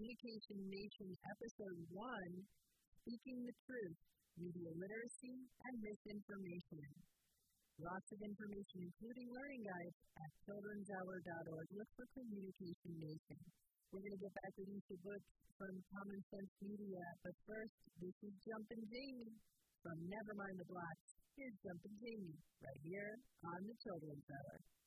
Communication Nation Episode 1, Speaking the Truth, Media Literacy and Misinformation. Lots of information, including learning guides, at childrenshour.org. Look for Communication Nation. We're going to get back with Isha Butch from Common Sense Media, but first, this is Jumpin' Jamie from Nevermind the Blacks. Here's Jumpin' Jamie, right here on the Children's Hour.